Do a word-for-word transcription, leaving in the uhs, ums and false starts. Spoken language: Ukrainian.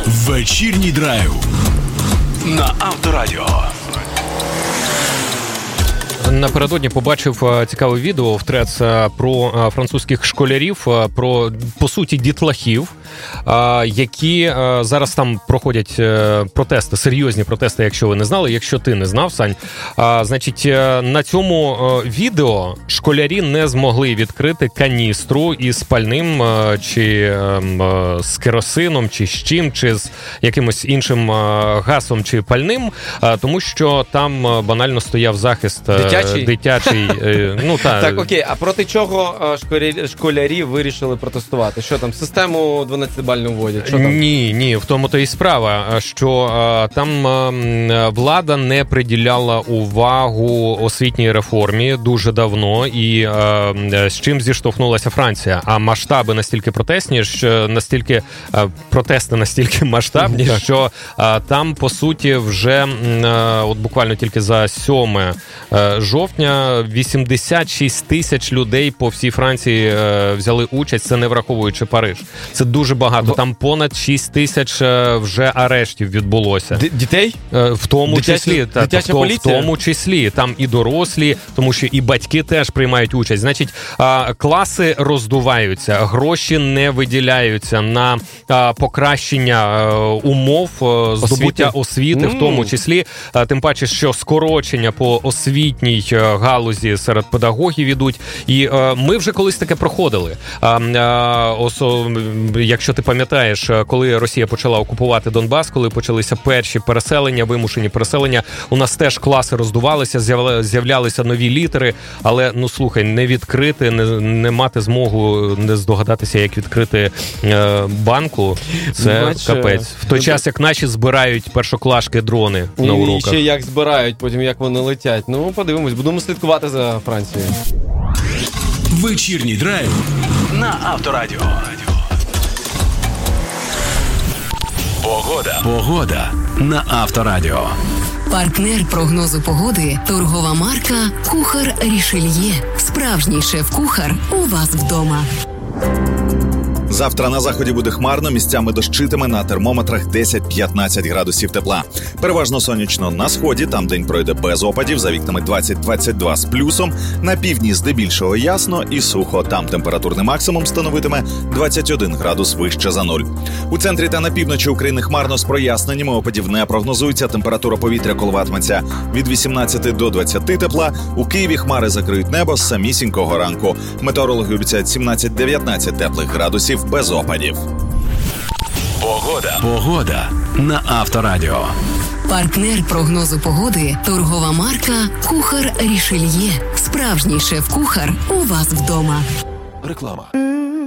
Вечірній драйв на Авторадіо. Напередодні побачив цікаве відео в Трец про французьких школярів, про, по суті, дітлахів, які зараз там проходять протести, серйозні протести, якщо ви не знали, якщо ти не знав, Сань. Значить, на цьому відео школярі не змогли відкрити каністру із пальним, чи з керосином, чи з чим, чи з якимось іншим газом, чи пальним, тому що там банально стояв захист Дитячий? Дитячий, ну та. Так, окей, а проти чого школярі, школярі вирішили протестувати? Що там, систему дванадцятибальну вводять? Що там? Ні, ні, в тому то і справа, що а, там а, влада не приділяла увагу освітній реформі дуже давно, і а, з чим зіштовхнулася Франція. А масштаби настільки протестні, що настільки а, протести настільки масштабні, що а, там, по суті, вже а, от буквально тільки за сьоме жовтня вісімдесят шість тисяч людей по всій Франції е, взяли участь, це не враховуючи Париж. Це дуже багато. Там понад шість тисяч е, вже арештів відбулося. Д- дітей? Е, в тому Дитяча, числі. Та, дитяча в, поліція? В тому числі. Там і дорослі, тому що і батьки теж приймають участь. Значить, е, класи роздуваються, гроші не виділяються на е, покращення е, умов е, здобуття освіти, освіти mm. в тому числі. Е, тим паче, що скорочення по освітній галузі серед педагогів ідуть. І е, ми вже колись таке проходили. Е, е, осо, якщо ти пам'ятаєш, коли Росія почала окупувати Донбас, коли почалися перші переселення, вимушені переселення, у нас теж класи роздувалися, з'являлися нові літери, але, ну, слухай, не відкрити, не, не мати змогу, не здогадатися, як відкрити е, банку, це Бач, капець. В той час, як наші збирають першоклашки дрони на уроках. І ще як збирають, потім як вони летять. Ну, подивимось, будемо слідкувати за Францією. Вечірній драйв на Авторадіо. Погода. Погода на Авторадіо. Партнер прогнозу погоди – торгова марка «Кухар Рішельє». Справжній шеф-кухар у вас вдома. Завтра на заході буде хмарно, місцями дощитиме, на термометрах десять-п'ятнадцять градусів тепла. Переважно сонячно на сході, там день пройде без опадів, за вікнами двадцять-двадцять два з плюсом. На півдні здебільшого ясно і сухо, там температурний максимум становитиме двадцять один градус вище за нуль. У центрі та на півночі України хмарно з проясненнями, опадів не прогнозується, температура повітря коливатиметься від вісімнадцяти до двадцяти тепла. У Києві хмари закриють небо з самісінького ранку. Метеорологи обіцяють сімнадцять-дев'ятнадцять теплих градусів без опадів. Погода. Погода на Авторадіо. Партнер прогнозу погоди – торгова марка «Кухар Рішельє». Справжній шеф-кухар у вас вдома. Реклама.